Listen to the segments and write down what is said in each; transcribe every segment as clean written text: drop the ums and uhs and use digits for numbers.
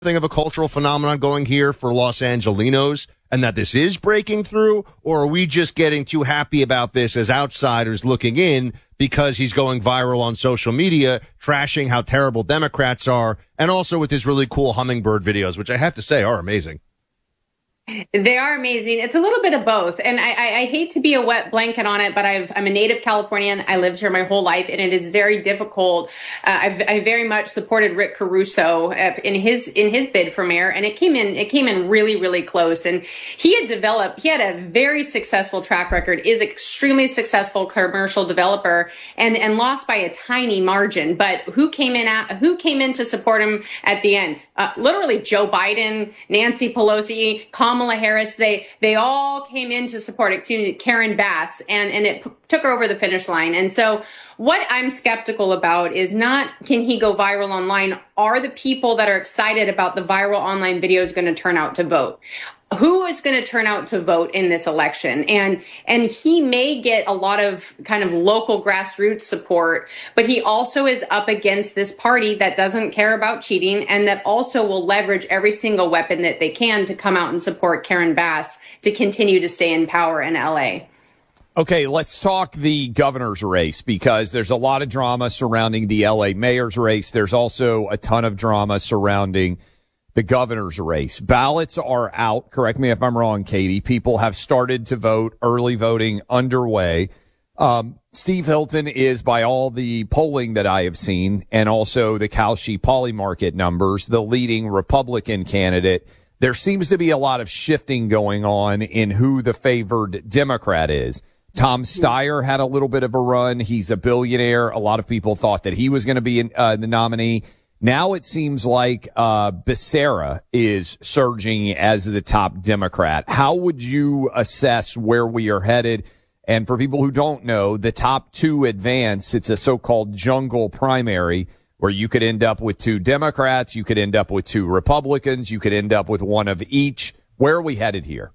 Thing of a cultural phenomenon going here for Los Angelinos and that this is breaking through? Or are we just getting too happy about this as outsiders looking in because he's going viral on social media, trashing how terrible Democrats are, and also with his really cool hummingbird videos, which I have to say are amazing? They are amazing. It's a little bit of both. And I hate to be a wet blanket on it, but I'm a native Californian. I lived here my whole life, and it is very difficult. I very much supported Rick Caruso in his bid for mayor, and it came in really, really close. And he had a very successful track record, is extremely successful commercial developer, and lost by a tiny margin. But who came in to support him at the end? Literally Joe Biden, Nancy Pelosi, Kamala Harris, they all came in to support, Karen Bass, and it took her over the finish line. And so what I'm skeptical about is not, can he go viral online? Are the people that are excited about the viral online videos going to turn out to vote? Who is going to turn out to vote in this election? And he may get a lot of kind of local grassroots support, but he also is up against this party that doesn't care about cheating and that also will leverage every single weapon that they can to come out and support Karen Bass to continue to stay in power in LA. Okay, let's talk the governor's race, because there's a lot of drama surrounding the LA mayor's race. There's also a ton of drama surrounding the governor's race. Ballots are out. Correct me if I'm wrong, Katie. People have started to vote. Early voting underway. Steve Hilton is, by all the polling that I have seen, and also the Kalshi Poly Market numbers, the leading Republican candidate. There seems to be a lot of shifting going on in who the favored Democrat is. Tom Steyer had a little bit of a run. He's a billionaire. A lot of people thought that he was going to be the nominee. Now it seems like Becerra is surging as the top Democrat. How would you assess where we are headed? And for people who don't know, the top two advance. It's a so-called jungle primary where you could end up with two Democrats, you could end up with two Republicans, you could end up with one of each. Where are we headed here?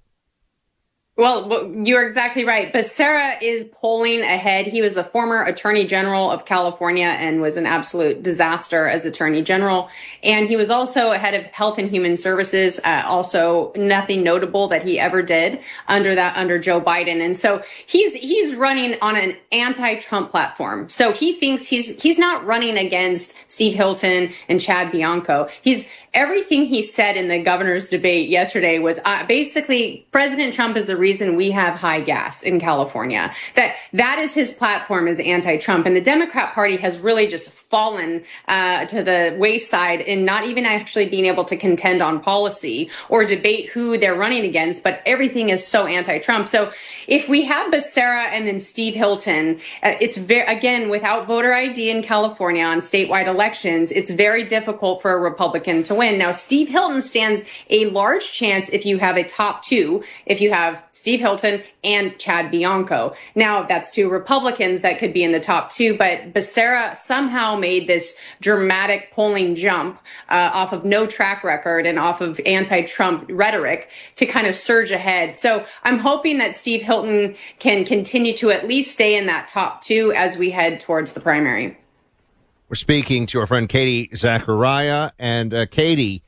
Well, you're exactly right. Becerra is polling ahead. He was the former Attorney General of California and was an absolute disaster as Attorney General. And he was also ahead of Health and Human Services. Also, nothing notable that he ever did under Joe Biden. And so he's running on an anti-Trump platform. So he thinks he's not running against Steve Hilton and Chad Bianco. Everything he said in the governor's debate yesterday was basically President Trump is the reason we have high gas in California. That is his platform, is anti-Trump. And the Democrat Party has really just fallen to the wayside in not even actually being able to contend on policy or debate who they're running against, but everything is so anti-Trump. So if we have Becerra and then Steve Hilton, again, without voter ID in California on statewide elections, it's very difficult for a Republican to win. Now, Steve Hilton stands a large chance if you have a top two, if you have Steve Hilton and Chad Bianco. Now, that's two Republicans that could be in the top two, but Becerra somehow made this dramatic polling jump off of no track record and off of anti-Trump rhetoric to kind of surge ahead. So I'm hoping that Steve Hilton can continue to at least stay in that top two as we head towards the primary. We're speaking to our friend Katie Zachariah. And Katie,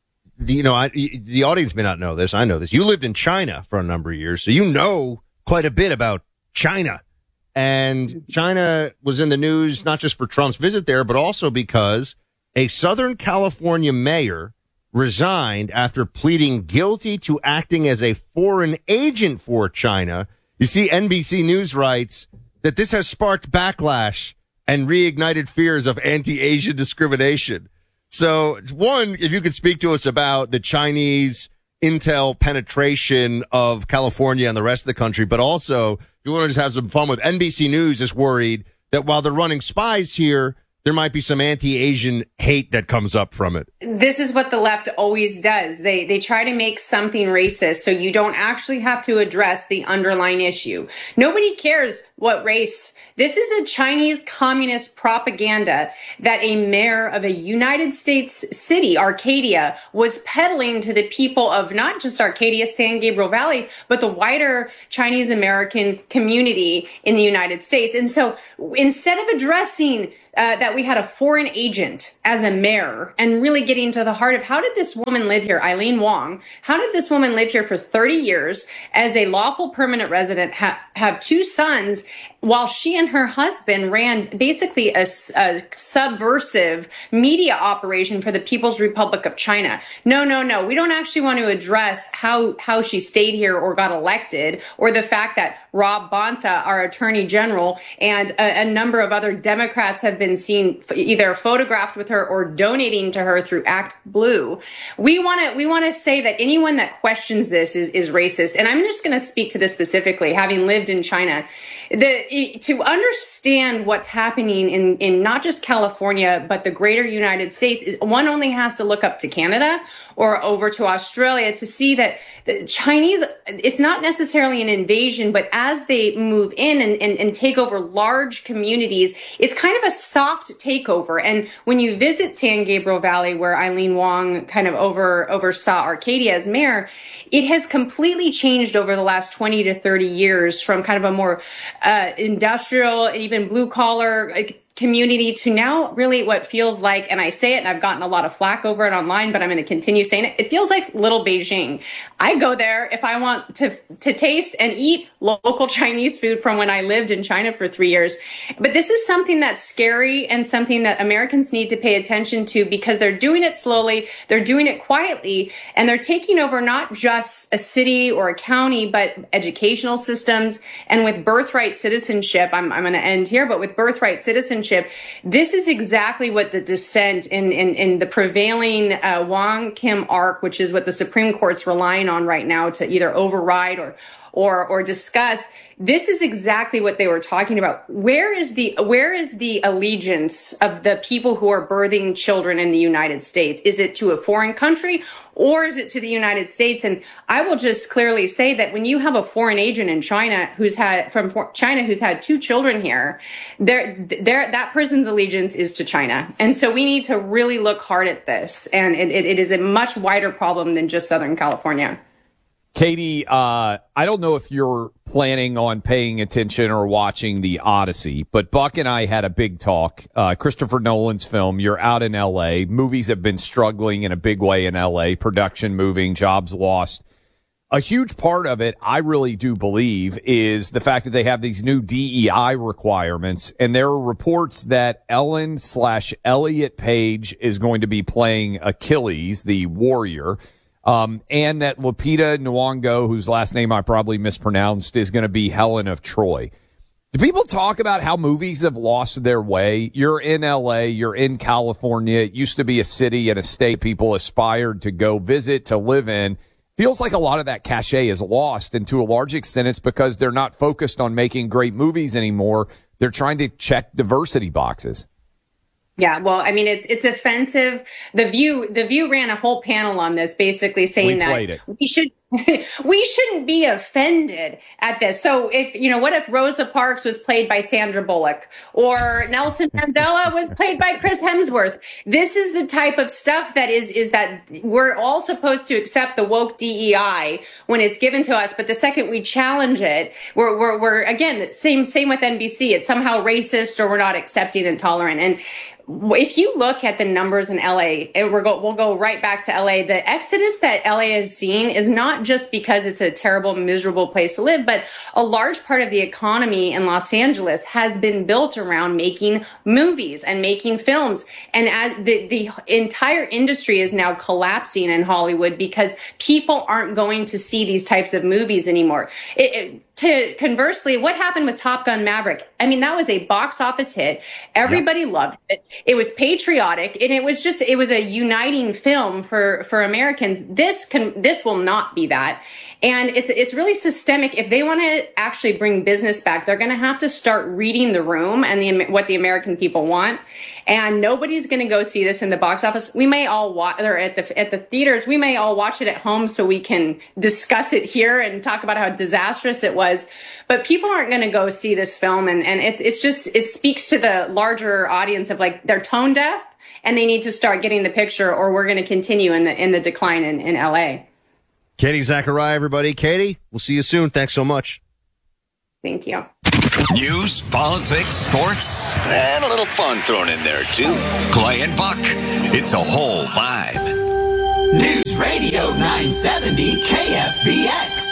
the audience may not know this. I know this. You lived in China for a number of years, so you know quite a bit about China. And China was in the news not just for Trump's visit there, but also because a Southern California mayor resigned after pleading guilty to acting as a foreign agent for China. You see, NBC News writes that this has sparked backlash and reignited fears of anti-Asian discrimination. So, one, if you could speak to us about the Chinese intel penetration of California and the rest of the country, but also, if you want to just have some fun with NBC News, is worried that while they're running spies here, there might be some anti-Asian hate that comes up from it. This is what the left always does. They try to make something racist so you don't actually have to address the underlying issue. Nobody cares what race. This is a Chinese communist propaganda that a mayor of a United States city, Arcadia, was peddling to the people of not just Arcadia, San Gabriel Valley, but the wider Chinese American community in the United States. And so instead of addressing that we had a foreign agent as a mayor, and really getting to the heart of how did this woman live here, Eileen Wong, how did this woman live here for 30 years as a lawful permanent resident, have two sons, while she and her husband ran basically a subversive media operation for the People's Republic of China. No. We don't actually want to address how she stayed here or got elected, or the fact that Rob Bonta, our attorney general, and a number of other Democrats have been seen either photographed with her or donating to her through Act Blue. We want to say that anyone that questions this is racist. And I'm just going to speak to this specifically, having lived in China. To understand what's happening in not just California, but the greater United States, one only has to look up to Canada or over to Australia to see that the Chinese, it's not necessarily an invasion, but as they move in and take over large communities, it's kind of a soft takeover. And when you visit San Gabriel Valley, where Eileen Wong kind of oversaw Arcadia as mayor, it has completely changed over the last 20 to 30 years from kind of a more industrial, even blue collar community to now really what feels like, and I say it and I've gotten a lot of flack over it online, but I'm going to continue saying it. It feels like little Beijing. I go there if I want to taste and eat local Chinese food from when I lived in China for 3 years. But this is something that's scary and something that Americans need to pay attention to, because they're doing it slowly, they're doing it quietly, and they're taking over not just a city or a county, but educational systems. And with birthright citizenship, I'm going to end here, but with birthright citizenship, this is exactly what the dissent in the prevailing Wong Kim arc, which is what the Supreme Court's relying on right now to either override or discuss. This is exactly what they were talking about. Where is the allegiance of the people who are birthing children in the United States? Is it to a foreign country, or is it to the United States? And I will just clearly say that when you have a foreign agent in China who's had two children here, that person's allegiance is to China. And so we need to really look hard at this. And it is a much wider problem than just Southern California. Katie, I don't know if you're planning on paying attention or watching The Odyssey, but Buck and I had a big talk. Christopher Nolan's film, you're out in L.A. Movies have been struggling in a big way in L.A., production moving, jobs lost. A huge part of it, I really do believe, is the fact that they have these new DEI requirements, and there are reports that Ellen/Elliot Page is going to be playing Achilles, the warrior. And that Lupita Nyong'o, whose last name I probably mispronounced, is going to be Helen of Troy. Do people talk about how movies have lost their way? You're in L.A., you're in California. It used to be a city and a state people aspired to go visit, to live in. Feels like a lot of that cachet is lost, and to a large extent it's because they're not focused on making great movies anymore. They're trying to check diversity boxes. Yeah, well, I mean, it's offensive. The View ran a whole panel on this, basically saying that we shouldn't be offended at this. So what if Rosa Parks was played by Sandra Bullock, or Nelson Mandela was played by Chris Hemsworth? This is the type of stuff that is that we're all supposed to accept the woke DEI when it's given to us. But the second we challenge it, we're again, same with NBC. It's somehow racist, or we're not accepting and tolerant. And if you look at the numbers in LA, we'll go right back to LA. The exodus that LA has seen is not just because it's a terrible, miserable place to live, but a large part of the economy in Los Angeles has been built around making movies and making films. And as the entire industry is now collapsing in Hollywood because people aren't going to see these types of movies anymore. Conversely, what happened with Top Gun Maverick? I mean, that was a box office hit. Everybody loved it. It was patriotic, and it was a uniting film for Americans. This will not be that. And it's really systemic. If they want to actually bring business back, they're going to have to start reading the room and what the American people want. And nobody's going to go see this in the box office. We may all watch, or at the theaters. We may all watch it at home so we can discuss it here and talk about how disastrous it was. But people aren't going to go see this film, and it speaks to the larger audience of like they're tone deaf and they need to start getting the picture, or we're going to continue in the decline in LA. Katie Zachariah, everybody. Katie, we'll see you soon. Thanks so much. Thank you. News, politics, sports, and a little fun thrown in there, too. Clay and Buck. It's a whole vibe. News Radio 970 KFBX.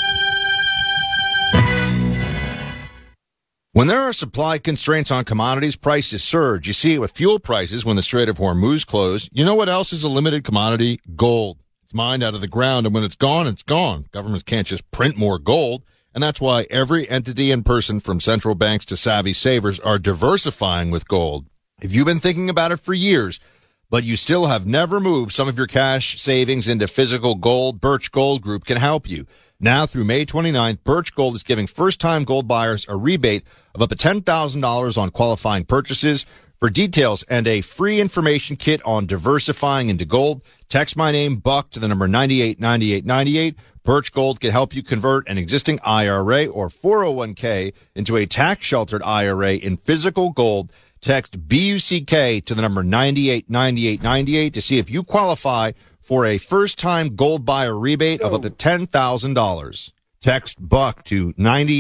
When there are supply constraints on commodities, prices surge. You see it with fuel prices when the Strait of Hormuz closed. You know what else is a limited commodity? Gold. It's mined out of the ground, and when it's gone, it's gone. Governments can't just print more gold, and that's why every entity and person from central banks to savvy savers are diversifying with gold. If you've been thinking about it for years, but you still have never moved some of your cash savings into physical gold, Birch Gold Group can help you. Now through May 29th, Birch Gold is giving first-time gold buyers a rebate of up to $10,000 on qualifying purchases. For details and a free information kit on diversifying into gold, text my name, Buck, to the number 989898. Birch Gold can help you convert an existing IRA or 401k into a tax-sheltered IRA in physical gold. Text BUCK to the number 989898 to see if you qualify for a first-time gold buyer rebate of up to $10,000. Text Buck to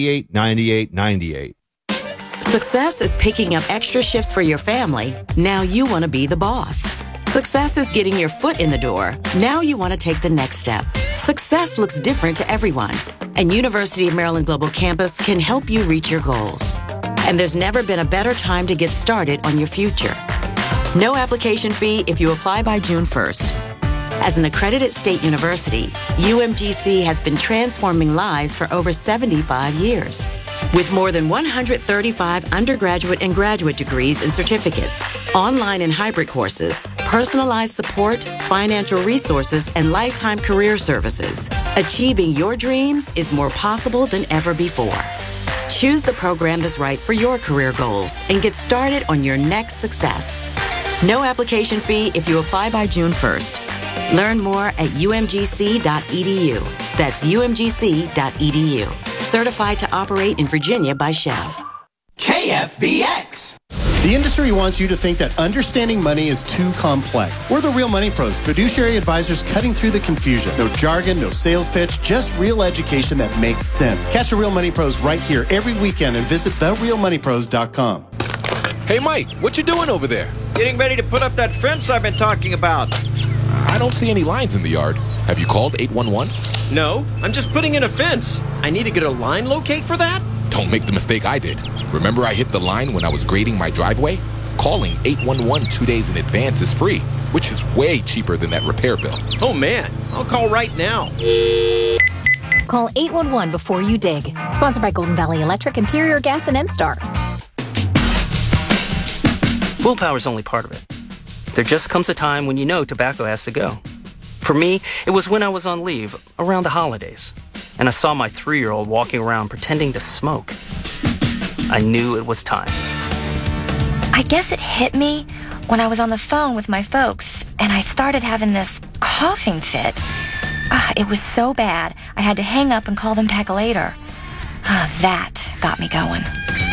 989898. Success is picking up extra shifts for your family. Now you want to be the boss. Success is getting your foot in the door. Now you want to take the next step. Success looks different to everyone, and University of Maryland Global Campus can help you reach your goals. And there's never been a better time to get started on your future. No application fee if you apply by June 1st. As an accredited state university, UMGC has been transforming lives for over 75 years. With more than 135 undergraduate and graduate degrees and certificates, online and hybrid courses, personalized support, financial resources, and lifetime career services, achieving your dreams is more possible than ever before. Choose the program that's right for your career goals and get started on your next success. No application fee if you apply by June 1st. Learn more at umgc.edu. That's umgc.edu. Certified to operate in Virginia by Chev. KFBX. The industry wants you to think that understanding money is too complex. We're the Real Money Pros, fiduciary advisors cutting through the confusion. No jargon, no sales pitch, just real education that makes sense. Catch the Real Money Pros right here every weekend and visit therealmoneypros.com. Hey, Mike, what you doing over there? Getting ready to put up that fence I've been talking about. I don't see any lines in the yard. Have you called 811? No, I'm just putting in a fence. I need to get a line locate for that? Don't make the mistake I did. Remember I hit the line when I was grading my driveway? Calling 811 2 days in advance is free, which is way cheaper than that repair bill. Oh man, I'll call right now. Call 811 before you dig. Sponsored by Golden Valley Electric, Interior Gas, and NSTAR. Willpower's only part of it. There just comes a time when you know tobacco has to go. For me, it was when I was on leave, around the holidays, and I saw my 3-year-old walking around pretending to smoke. I knew it was time. I guess it hit me when I was on the phone with my folks, and I started having this coughing fit. It was so bad, I had to hang up and call them back later. That got me going.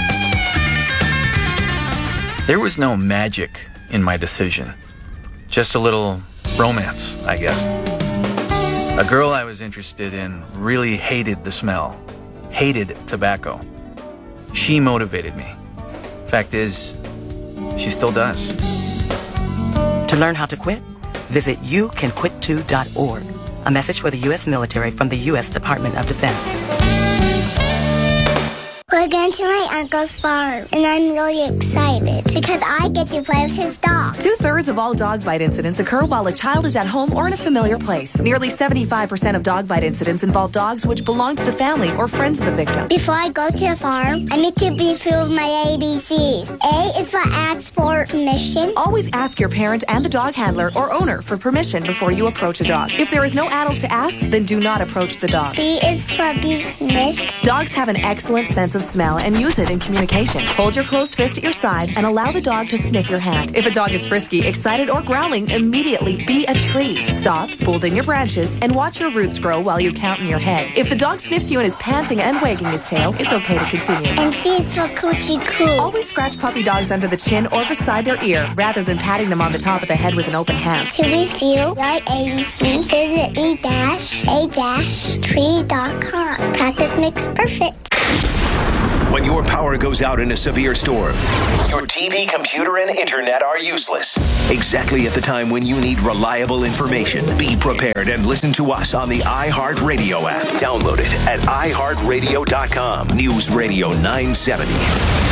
There was no magic in my decision. Just a little romance, I guess. A girl I was interested in really hated the smell, hated tobacco. She motivated me. Fact is, she still does. To learn how to quit, visit youcanquit2.org. A message for the U.S. military from the U.S. Department of Defense. We're going to my uncle's farm, and I'm really excited because I get to play with his dog. 2/3 of all dog bite incidents occur while a child is at home or in a familiar place. Nearly 75% of dog bite incidents involve dogs which belong to the family or friends of the victim. Before I go to the farm, I need to be through my ABCs. A is for ask for permission. Always ask your parent and the dog handler or owner for permission before you approach a dog. If there is no adult to ask, then do not approach the dog. B is for be sniffed. Dogs have an excellent sense of smell and use it in communication. Hold your closed fist at your side and allow the dog to sniff your hand. If a dog is frisky, excited, or growling, immediately be a tree. Stop, fold in your branches, and watch your roots grow while you count in your head. If the dog sniffs you and is panting and wagging his tail, it's okay to continue. And C is for coochie coo. Always scratch puppy dogs under the chin or beside their ear, rather than patting them on the top of the head with an open hand. To review your ABC, visit e-a-tree.com. Practice makes perfect. When your power goes out in a severe storm, your TV, computer, and internet are useless. Exactly at the time when you need reliable information. Be prepared and listen to us on the iHeartRadio app. Download it at iHeartRadio.com. News Radio 970.